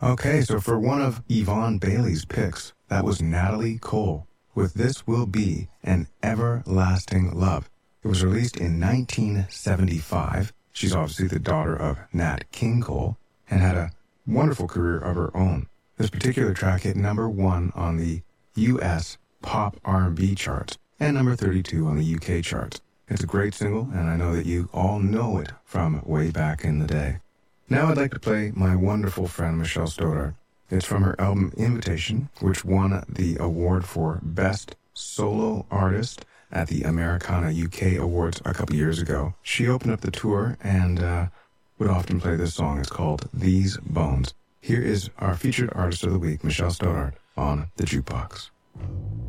Okay, so for one of Yvonne Bailey's picks, that was Natalie Cole with This Will Be an Everlasting Love. It was released in 1975. She's obviously the daughter of Nat King Cole and had a wonderful career of her own. This particular track hit number 1 on the U.S. pop R&B charts and number 32 on the UK charts. It's a great single, and I know that you all know it from way back in the day. Now I'd like to play my wonderful friend Michelle Stoddart. It's from her album Invitation, which won the award for Best Solo Artist at the Americana UK Awards a couple years ago. She opened up the tour and would often play this song. It's called These Bones. Here is our featured artist of the week, Michelle Stoddart, on the Jukebox.